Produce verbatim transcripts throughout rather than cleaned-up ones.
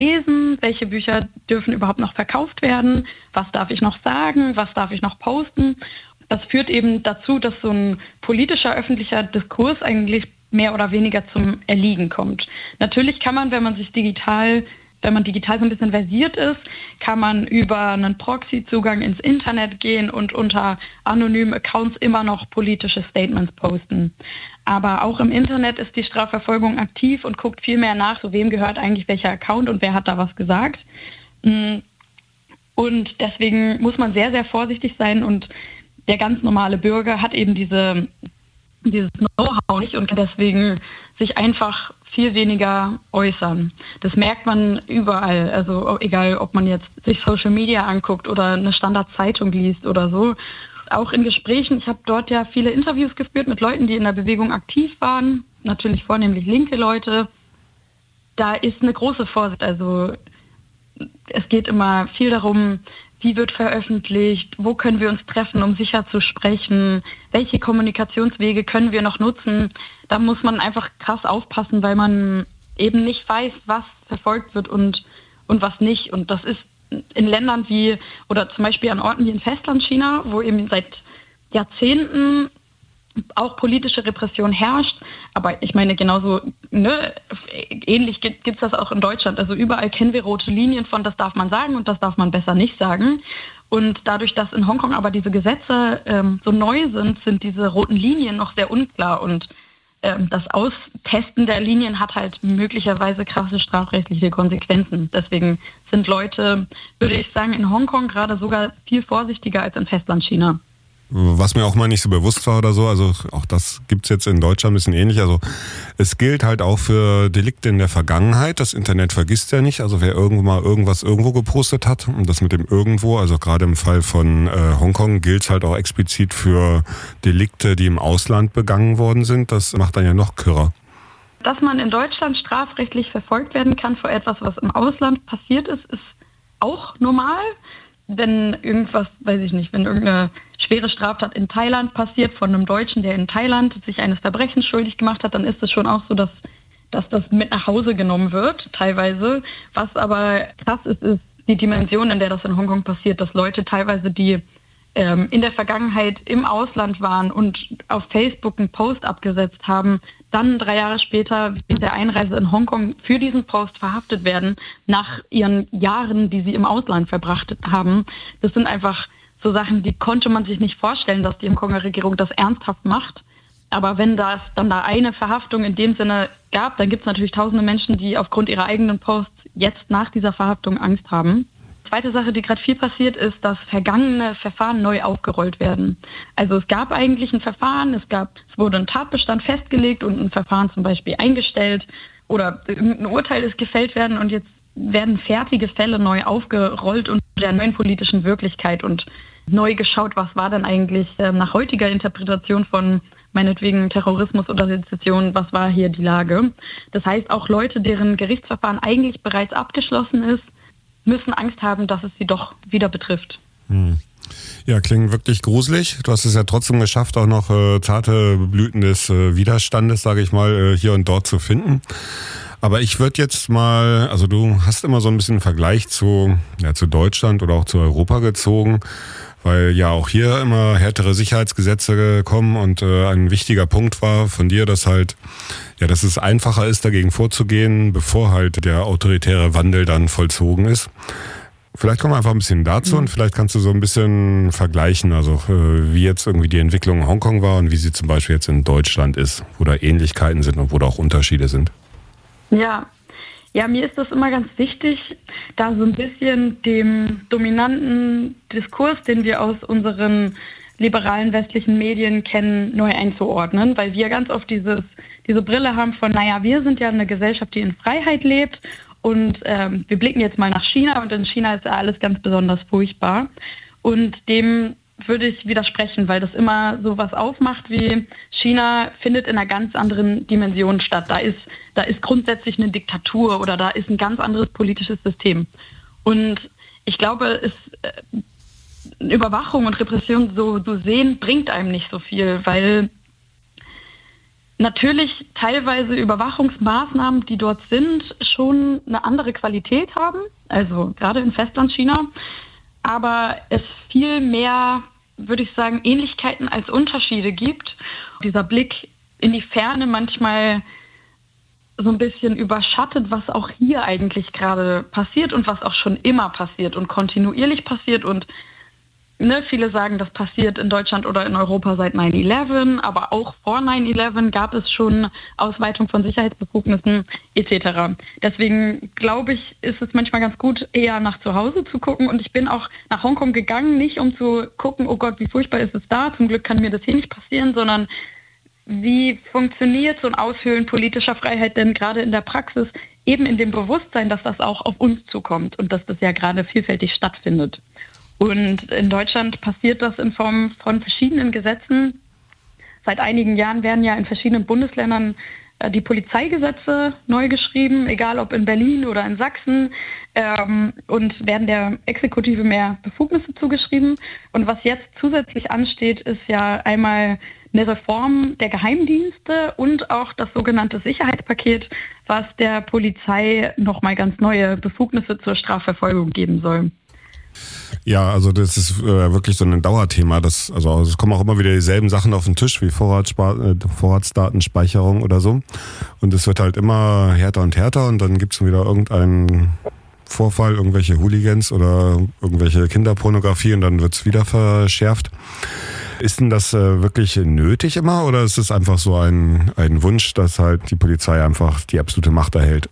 lesen, welche Bücher dürfen überhaupt noch verkauft werden, was darf ich noch sagen, was darf ich noch posten. Das führt eben dazu, dass so ein politischer, öffentlicher Diskurs eigentlich mehr oder weniger zum Erliegen kommt. Natürlich kann man, wenn man sich digital, wenn man digital so ein bisschen versiert ist, kann man über einen Proxy-Zugang ins Internet gehen und unter anonymen Accounts immer noch politische Statements posten. Aber auch im Internet ist die Strafverfolgung aktiv und guckt viel mehr nach, so wem gehört eigentlich welcher Account und wer hat da was gesagt. Und deswegen muss man sehr, sehr vorsichtig sein und der ganz normale Bürger hat eben diese, dieses Know-how nicht und kann deswegen sich einfach viel weniger äußern. Das merkt man überall, also egal, ob man jetzt sich Social Media anguckt oder eine Standardzeitung liest oder so. Auch in Gesprächen, ich habe dort ja viele Interviews geführt mit Leuten, die in der Bewegung aktiv waren, natürlich vornehmlich linke Leute. Da ist eine große Vorsicht, also es geht immer viel darum, wie wird veröffentlicht, wo können wir uns treffen, um sicher zu sprechen, welche Kommunikationswege können wir noch nutzen. Da muss man einfach krass aufpassen, weil man eben nicht weiß, was verfolgt wird und, und was nicht. Und das ist in Ländern wie, oder zum Beispiel an Orten wie in Festlandchina, wo eben seit Jahrzehnten auch politische Repression herrscht, aber ich meine genauso, ne, ähnlich gibt es das auch in Deutschland, also überall kennen wir rote Linien von, das darf man sagen und das darf man besser nicht sagen und dadurch, dass in Hongkong aber diese Gesetze ähm, so neu sind, sind diese roten Linien noch sehr unklar und ähm, das Austesten der Linien hat halt möglicherweise krasse strafrechtliche Konsequenzen, deswegen sind Leute, würde ich sagen, in Hongkong gerade sogar viel vorsichtiger als in Festlandchina. Was mir auch mal nicht so bewusst war oder so, also auch das gibt's jetzt in Deutschland ein bisschen ähnlich, also es gilt halt auch für Delikte in der Vergangenheit, das Internet vergisst ja nicht, also wer irgendwo mal irgendwas irgendwo gepostet hat und das mit dem irgendwo, also gerade im Fall von äh, Hongkong gilt's halt auch explizit für Delikte, die im Ausland begangen worden sind, das macht dann ja noch kürrer. Dass man in Deutschland strafrechtlich verfolgt werden kann für etwas, was im Ausland passiert ist, ist auch normal. Wenn irgendwas, weiß ich nicht, wenn irgendeine schwere Straftat in Thailand passiert von einem Deutschen, der in Thailand sich eines Verbrechens schuldig gemacht hat, dann ist es schon auch so, dass, dass das mit nach Hause genommen wird, teilweise. Was aber krass ist, ist die Dimension, in der das in Hongkong passiert, dass Leute teilweise, die ähm, in der Vergangenheit im Ausland waren und auf Facebook einen Post abgesetzt haben, dann drei Jahre später mit der Einreise in Hongkong für diesen Post verhaftet werden, nach ihren Jahren, die sie im Ausland verbracht haben. Das sind einfach so Sachen, die konnte man sich nicht vorstellen, dass die Hongkonger Regierung das ernsthaft macht. Aber wenn das dann da eine Verhaftung in dem Sinne gab, dann gibt es natürlich tausende Menschen, die aufgrund ihrer eigenen Posts jetzt nach dieser Verhaftung Angst haben. Zweite Sache, die gerade viel passiert, ist, dass vergangene Verfahren neu aufgerollt werden. Also es gab eigentlich ein Verfahren, es gab, es wurde ein Tatbestand festgelegt und ein Verfahren zum Beispiel eingestellt oder ein Urteil ist gefällt werden und jetzt werden fertige Fälle neu aufgerollt unter der neuen politischen Wirklichkeit und neu geschaut, was war denn eigentlich äh, nach heutiger Interpretation von meinetwegen Terrorismus oder Sezession, was war hier die Lage. Das heißt, auch Leute, deren Gerichtsverfahren eigentlich bereits abgeschlossen ist, müssen Angst haben, dass es sie doch wieder betrifft. Hm. Ja, klingt wirklich gruselig. Du hast es ja trotzdem geschafft, auch noch äh, zarte Blüten des äh, Widerstandes, sage ich mal, äh, hier und dort zu finden. Aber ich würde jetzt mal, also du hast immer so ein bisschen einen Vergleich zu, ja, zu Deutschland oder auch zu Europa gezogen, weil ja auch hier immer härtere Sicherheitsgesetze kommen und äh, ein wichtiger Punkt war von dir, dass halt, ja, dass es einfacher ist, dagegen vorzugehen, bevor halt der autoritäre Wandel dann vollzogen ist. Vielleicht kommen wir einfach ein bisschen dazu und vielleicht kannst du so ein bisschen vergleichen, also äh, wie jetzt irgendwie die Entwicklung in Hongkong war und wie sie zum Beispiel jetzt in Deutschland ist, wo da Ähnlichkeiten sind und wo da auch Unterschiede sind. Ja, ja, mir ist das immer ganz wichtig, da so ein bisschen dem dominanten Diskurs, den wir aus unseren liberalen westlichen Medien kennen, neu einzuordnen, weil wir ganz oft dieses, diese Brille haben von, naja, wir sind ja eine Gesellschaft, die in Freiheit lebt und ähm, wir blicken jetzt mal nach China und in China ist ja alles ganz besonders furchtbar und dem würde ich widersprechen, weil das immer so was aufmacht wie China findet in einer ganz anderen Dimension statt. Da ist, da ist grundsätzlich eine Diktatur oder da ist ein ganz anderes politisches System. Und ich glaube, es, äh, Überwachung und Repression so, so sehen, bringt einem nicht so viel, weil natürlich teilweise Überwachungsmaßnahmen, die dort sind, schon eine andere Qualität haben, also gerade in Festlandchina, aber es viel mehr, würde ich sagen, Ähnlichkeiten als Unterschiede gibt. Dieser Blick in die Ferne manchmal so ein bisschen überschattet, was auch hier eigentlich gerade passiert und was auch schon immer passiert und kontinuierlich passiert. Und ne, viele sagen, das passiert in Deutschland oder in Europa seit neun elf, aber auch vor neun elf gab es schon Ausweitung von Sicherheitsbefugnissen et cetera. Deswegen glaube ich, ist es manchmal ganz gut, eher nach zu Hause zu gucken. Und ich bin auch nach Hongkong gegangen, nicht um zu gucken, oh Gott, wie furchtbar ist es da, zum Glück kann mir das hier nicht passieren, sondern wie funktioniert so ein Aushöhlen politischer Freiheit denn gerade in der Praxis, eben in dem Bewusstsein, dass das auch auf uns zukommt und dass das ja gerade vielfältig stattfindet. Und in Deutschland passiert das in Form von verschiedenen Gesetzen. Seit einigen Jahren werden ja in verschiedenen Bundesländern die Polizeigesetze neu geschrieben, egal ob in Berlin oder in Sachsen, ähm, und werden der Exekutive mehr Befugnisse zugeschrieben. Und was jetzt zusätzlich ansteht, ist ja einmal eine Reform der Geheimdienste und auch das sogenannte Sicherheitspaket, was der Polizei nochmal ganz neue Befugnisse zur Strafverfolgung geben soll. Ja, also das ist äh, wirklich so ein Dauerthema. Das, also es kommen auch immer wieder dieselben Sachen auf den Tisch wie Vorratsspar- äh, Vorratsdatenspeicherung oder so. Und es wird halt immer härter und härter und dann gibt es wieder irgendeinen Vorfall, irgendwelche Hooligans oder irgendwelche Kinderpornografie und dann wird es wieder verschärft. Ist denn das äh, wirklich nötig immer oder ist es einfach so ein, ein Wunsch, dass halt die Polizei einfach die absolute Macht erhält?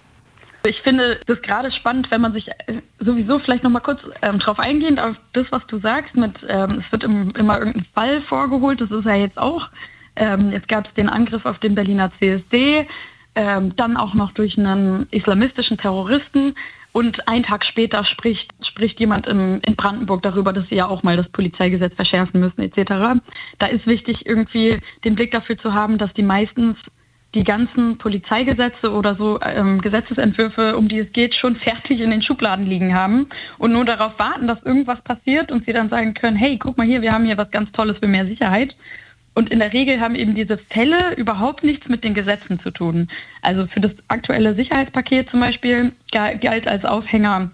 Ich finde das gerade spannend, wenn man sich sowieso vielleicht noch mal kurz ähm, drauf eingehend auf das, was du sagst, mit ähm, es wird im, immer irgendein Fall vorgeholt, das ist ja jetzt auch. Ähm, jetzt gab es den Angriff auf den Berliner C S D, ähm, dann auch noch durch einen islamistischen Terroristen. Und einen Tag später spricht, spricht jemand im, in Brandenburg darüber, dass sie ja auch mal das Polizeigesetz verschärfen müssen et cetera. Da ist wichtig, irgendwie den Blick dafür zu haben, dass die meistens die ganzen Polizeigesetze oder so ähm, Gesetzesentwürfe, um die es geht, schon fertig in den Schubladen liegen haben und nur darauf warten, dass irgendwas passiert und sie dann sagen können, hey, guck mal hier, wir haben hier was ganz Tolles für mehr Sicherheit. Und in der Regel haben eben diese Fälle überhaupt nichts mit den Gesetzen zu tun. Also für das aktuelle Sicherheitspaket zum Beispiel galt als Aufhänger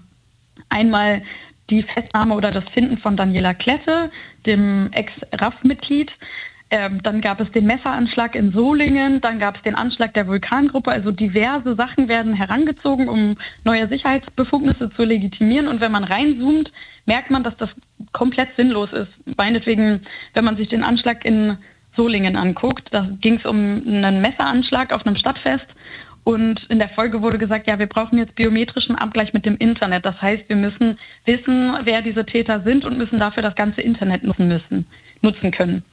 einmal die Festnahme oder das Finden von Daniela Klette, dem Ex-R A F-Mitglied. Ähm, dann gab es den Messeranschlag in Solingen, dann gab es den Anschlag der Vulkangruppe. Also diverse Sachen werden herangezogen, um neue Sicherheitsbefugnisse zu legitimieren. Und wenn man reinzoomt, merkt man, dass das komplett sinnlos ist. Meinetwegen, wenn man sich den Anschlag in Solingen anguckt, da ging es um einen Messeranschlag auf einem Stadtfest. Und in der Folge wurde gesagt, ja, wir brauchen jetzt biometrischen Abgleich mit dem Internet. Das heißt, wir müssen wissen, wer diese Täter sind und müssen dafür das ganze Internet nutzen müssen, nutzen können.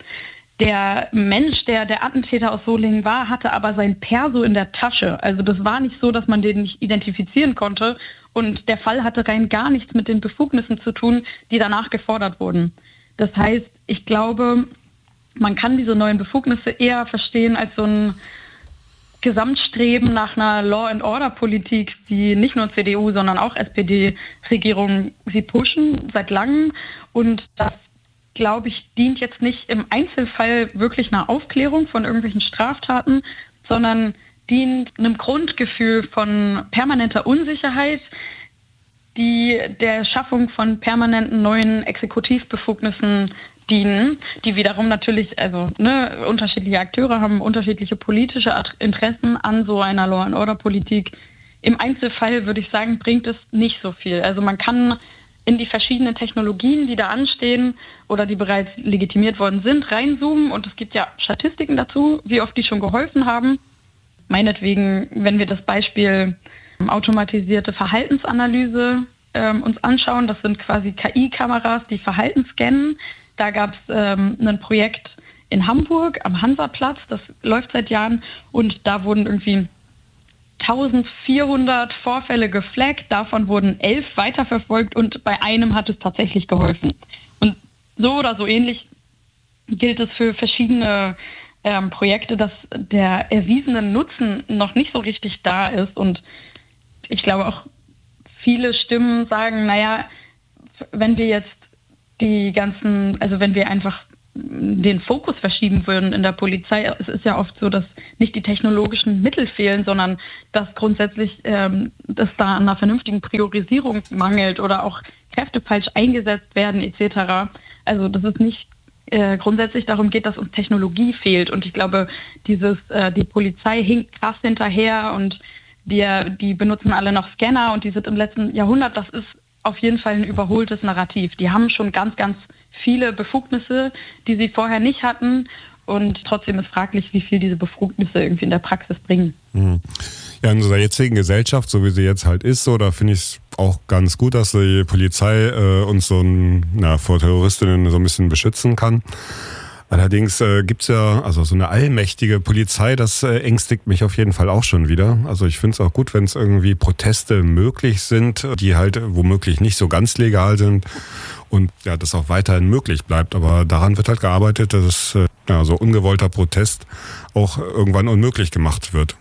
Der Mensch, der der Attentäter aus Solingen war, hatte aber sein Perso in der Tasche. Also das war nicht so, dass man den nicht identifizieren konnte. Und der Fall hatte rein gar nichts mit den Befugnissen zu tun, die danach gefordert wurden. Das heißt, ich glaube, man kann diese neuen Befugnisse eher verstehen als so ein Gesamtstreben nach einer Law-and-Order-Politik, die nicht nur C D U, sondern auch S P D-Regierungen sie pushen seit langem. Und das, glaube ich, dient jetzt nicht im Einzelfall wirklich einer Aufklärung von irgendwelchen Straftaten, sondern dient einem Grundgefühl von permanenter Unsicherheit, die der Schaffung von permanenten neuen Exekutivbefugnissen dienen, die wiederum natürlich, also ne, unterschiedliche Akteure haben unterschiedliche politische Interessen an so einer Law-and-Order-Politik. Im Einzelfall würde ich sagen, bringt es nicht so viel. Also man kann in die verschiedenen Technologien, die da anstehen oder die bereits legitimiert worden sind, reinzoomen und es gibt ja Statistiken dazu, wie oft die schon geholfen haben. Meinetwegen, wenn wir das Beispiel automatisierte Verhaltensanalyse ähm, uns anschauen, das sind quasi K I-Kameras, die Verhalten scannen. Da gab es ähm, ein Projekt in Hamburg am Hansaplatz, das läuft seit Jahren und da wurden irgendwie eintausendvierhundert Vorfälle geflaggt, davon wurden elf weiterverfolgt und bei einem hat es tatsächlich geholfen. Und so oder so ähnlich gilt es für verschiedene ähm, Projekte, dass der erwiesene Nutzen noch nicht so richtig da ist und ich glaube auch viele Stimmen sagen, naja, wenn wir jetzt die ganzen, also wenn wir einfach den Fokus verschieben würden in der Polizei. Es ist ja oft so, dass nicht die technologischen Mittel fehlen, sondern dass grundsätzlich ähm, dass da an einer vernünftigen Priorisierung mangelt oder auch Kräfte falsch eingesetzt werden et cetera. Also dass es nicht äh, grundsätzlich darum geht, dass uns Technologie fehlt. Und ich glaube, dieses äh, die Polizei hinkt krass hinterher und die, die benutzen alle noch Scanner und die sind im letzten Jahrhundert, das ist auf jeden Fall ein überholtes Narrativ. Die haben schon ganz, ganz viele Befugnisse, die sie vorher nicht hatten. Und trotzdem ist fraglich, wie viel diese Befugnisse irgendwie in der Praxis bringen. Mhm. Ja, in unserer jetzigen Gesellschaft, so wie sie jetzt halt ist, so, da finde ich es auch ganz gut, dass die Polizei äh, uns so ein, na, vor Terroristinnen so ein bisschen beschützen kann. Allerdings äh, gibt's ja, also so eine allmächtige Polizei, das äh, ängstigt mich auf jeden Fall auch schon wieder. Also ich finde es auch gut, wenn es irgendwie Proteste möglich sind, die halt womöglich nicht so ganz legal sind und ja, das auch weiterhin möglich bleibt. Aber daran wird halt gearbeitet, dass äh, ja, so ungewollter Protest auch irgendwann unmöglich gemacht wird.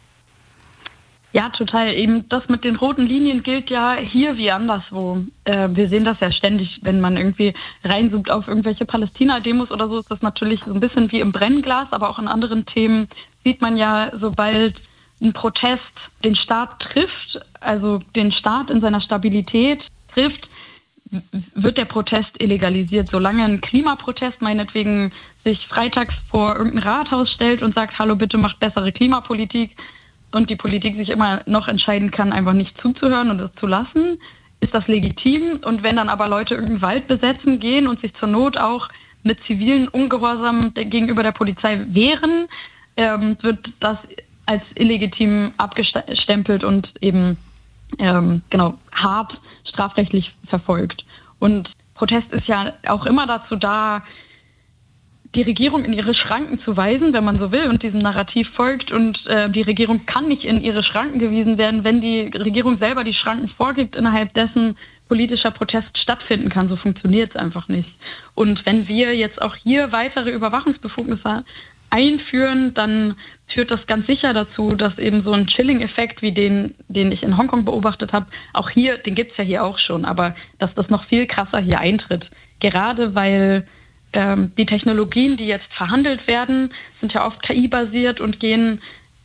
Ja, total. Eben das mit den roten Linien gilt ja hier wie anderswo. Äh, wir sehen das ja ständig, wenn man irgendwie reinzoomt auf irgendwelche Palästina-Demos oder so, ist das natürlich so ein bisschen wie im Brennglas, aber auch in anderen Themen sieht man ja, sobald ein Protest den Staat trifft, also den Staat in seiner Stabilität trifft, wird der Protest illegalisiert. Solange ein Klimaprotest meinetwegen sich freitags vor irgendein Rathaus stellt und sagt, hallo, bitte macht bessere Klimapolitik, und die Politik sich immer noch entscheiden kann, einfach nicht zuzuhören und es zu lassen, ist das legitim. Und wenn dann aber Leute irgendeinen Wald besetzen gehen und sich zur Not auch mit zivilen Ungehorsam gegenüber der Polizei wehren, ähm, wird das als illegitim abgestempelt und eben ähm, genau hart strafrechtlich verfolgt. Und Protest ist ja auch immer dazu da, die Regierung in ihre Schranken zu weisen, wenn man so will, und diesem Narrativ folgt. Und äh, die Regierung kann nicht in ihre Schranken gewiesen werden, wenn die Regierung selber die Schranken vorgibt, innerhalb dessen politischer Protest stattfinden kann. So funktioniert es einfach nicht. Und wenn wir jetzt auch hier weitere Überwachungsbefugnisse einführen, dann führt das ganz sicher dazu, dass eben so ein Chilling-Effekt wie den, den ich in Hongkong beobachtet habe, auch hier, den gibt es ja hier auch schon, aber dass das noch viel krasser hier eintritt. Gerade weil die Technologien, die jetzt verhandelt werden, sind ja oft K I-basiert und gehen,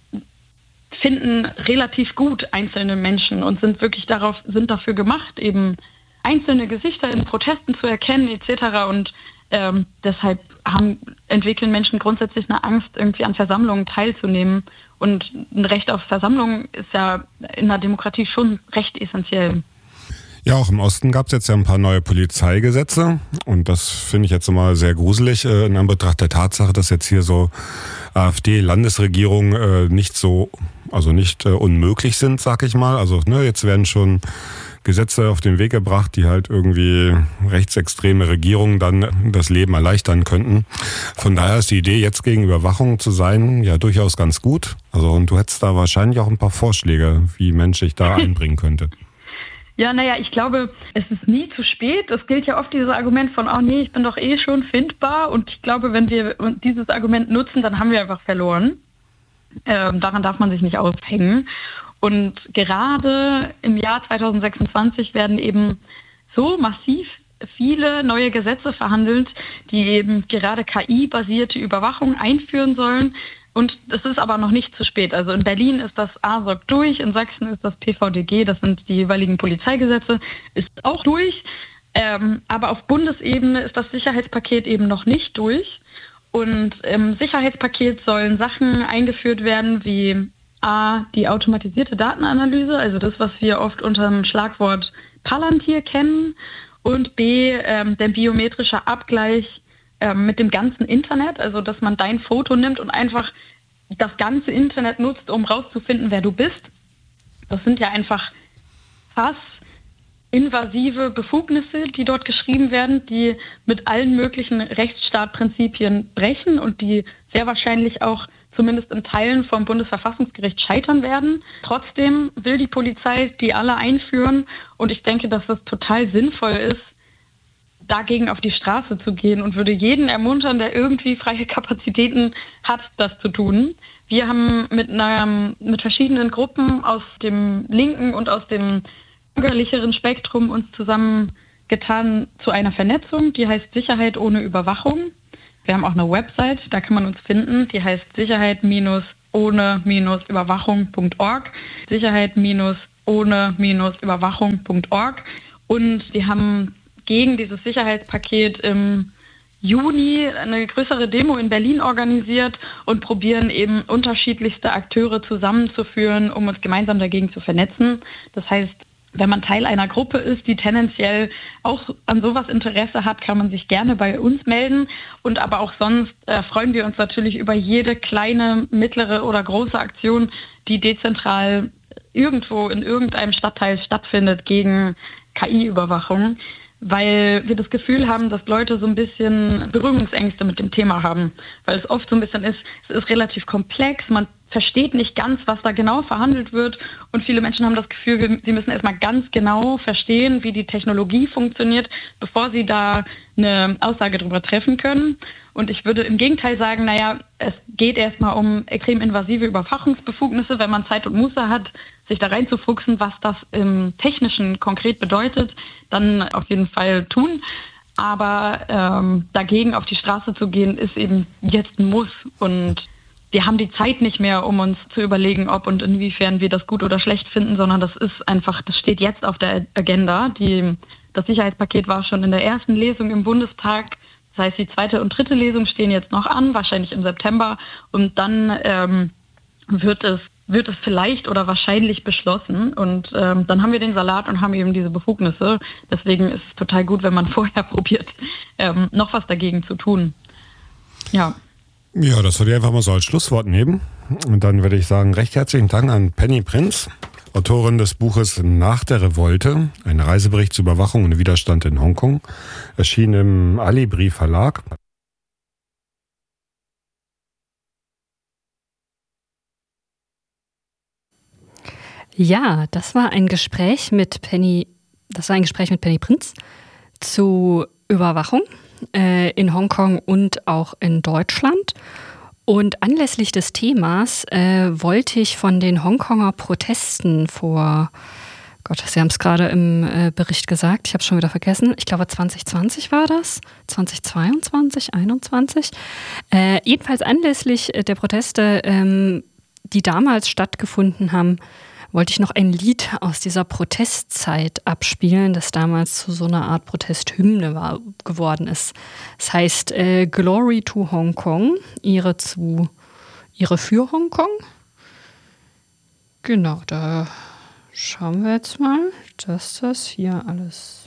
finden relativ gut einzelne Menschen und sind wirklich darauf, sind dafür gemacht, eben einzelne Gesichter in Protesten zu erkennen et cetera. Und ähm, deshalb haben, entwickeln Menschen grundsätzlich eine Angst, irgendwie an Versammlungen teilzunehmen. Und ein Recht auf Versammlung ist ja in einer Demokratie schon recht essentiell. Ja, auch im Osten gab es jetzt ja ein paar neue Polizeigesetze und das finde ich jetzt mal sehr gruselig äh, in Anbetracht der Tatsache, dass jetzt hier so AfD-Landesregierungen äh, nicht so, also nicht äh, unmöglich sind, sag ich mal. Also ne, jetzt werden schon Gesetze auf den Weg gebracht, die halt irgendwie rechtsextreme Regierungen dann das Leben erleichtern könnten. Von daher ist die Idee, jetzt gegen Überwachung zu sein, ja durchaus ganz gut. Also und du hättest da wahrscheinlich auch ein paar Vorschläge, wie Mensch sich da einbringen könnte. Ja, naja, ich glaube, es ist nie zu spät. Es gilt ja oft dieses Argument von, oh nee, ich bin doch eh schon findbar. Und ich glaube, wenn wir dieses Argument nutzen, dann haben wir einfach verloren. Ähm, daran darf man sich nicht aufhängen. Und gerade im Jahr zwanzig sechsundzwanzig werden eben so massiv viele neue Gesetze verhandelt, die eben gerade K I-basierte Überwachung einführen sollen. Und es ist aber noch nicht zu spät. Also in Berlin ist das A S O G durch, in Sachsen ist das P V D G, das sind die jeweiligen Polizeigesetze, ist auch durch. Ähm, aber auf Bundesebene ist das Sicherheitspaket eben noch nicht durch. Und im Sicherheitspaket sollen Sachen eingeführt werden wie A, die automatisierte Datenanalyse, also das, was wir oft unter dem Schlagwort Palantir kennen, und B, ähm, der biometrische Abgleich mit dem ganzen Internet, also dass man dein Foto nimmt und einfach das ganze Internet nutzt, um rauszufinden, wer du bist. Das sind ja einfach krass invasive Befugnisse, die dort geschrieben werden, die mit allen möglichen Rechtsstaatprinzipien brechen und die sehr wahrscheinlich auch zumindest in Teilen vom Bundesverfassungsgericht scheitern werden. Trotzdem will die Polizei die alle einführen und ich denke, dass das total sinnvoll ist, dagegen auf die Straße zu gehen und würde jeden ermuntern, der irgendwie freie Kapazitäten hat, das zu tun. Wir haben mit, einer, mit verschiedenen Gruppen aus dem linken und aus dem bürgerlicheren Spektrum uns zusammengetan zu einer Vernetzung, die heißt Sicherheit ohne Überwachung. Wir haben auch eine Website, da kann man uns finden, die heißt Sicherheit-ohne-überwachung punkt org. Sicherheit-ohne-überwachung punkt org. Und wir haben gegen dieses Sicherheitspaket im Juni eine größere Demo in Berlin organisiert und probieren eben unterschiedlichste Akteure zusammenzuführen, um uns gemeinsam dagegen zu vernetzen. Das heißt, wenn man Teil einer Gruppe ist, die tendenziell auch an sowas Interesse hat, kann man sich gerne bei uns melden. Und aber auch sonst äh, freuen wir uns natürlich über jede kleine, mittlere oder große Aktion, die dezentral irgendwo in irgendeinem Stadtteil stattfindet gegen K I-Überwachung, weil wir das Gefühl haben, dass Leute so ein bisschen Berührungsängste mit dem Thema haben. Weil es oft so ein bisschen ist, es ist relativ komplex, man versteht nicht ganz, was da genau verhandelt wird und viele Menschen haben das Gefühl, sie müssen erstmal ganz genau verstehen, wie die Technologie funktioniert, bevor sie da eine Aussage darüber treffen können. Und ich würde im Gegenteil sagen, naja, es geht erstmal um extrem invasive Überwachungsbefugnisse, wenn man Zeit und Muße hat, sich da reinzufuchsen, was das im Technischen konkret bedeutet, dann auf jeden Fall tun. Aber ähm, dagegen auf die Straße zu gehen, ist eben jetzt ein Muss. Und wir haben die Zeit nicht mehr, um uns zu überlegen, ob und inwiefern wir das gut oder schlecht finden, sondern das ist einfach, das steht jetzt auf der Agenda. Die, das Sicherheitspaket war schon in der ersten Lesung im Bundestag. Das heißt, die zweite und dritte Lesung stehen jetzt noch an, wahrscheinlich im September. Und dann ähm, wird es wird es vielleicht oder wahrscheinlich beschlossen. Und ähm, dann haben wir den Salat und haben eben diese Befugnisse. Deswegen ist es total gut, wenn man vorher probiert, ähm, noch was dagegen zu tun. Ja. Ja, das würde ich einfach mal so als Schlusswort nehmen. Und dann würde ich sagen, recht herzlichen Dank an Penny Prinz, Autorin des Buches Nach der Revolte, ein Reisebericht zur Überwachung und Widerstand in Hongkong, erschien im Alibri Verlag. Ja, das war ein Gespräch mit Penny, das war ein Gespräch mit Penny Prinz zu Überwachung äh, in Hongkong und auch in Deutschland. Und anlässlich des Themas äh, wollte ich von den Hongkonger Protesten vor, Gott, Sie haben es gerade im äh, Bericht gesagt, ich habe es schon wieder vergessen, ich glaube zwanzig zwanzig war das, zwanzig zweiundzwanzig, einundzwanzig. Äh, jedenfalls anlässlich der Proteste, ähm, die damals stattgefunden haben, wollte ich noch ein Lied aus dieser Protestzeit abspielen, das damals zu so einer Art Protesthymne war, geworden ist. Es heißt äh, Glory to Hong Kong, ihre zu, ihre für Hongkong. Genau, da schauen wir jetzt mal, dass das hier alles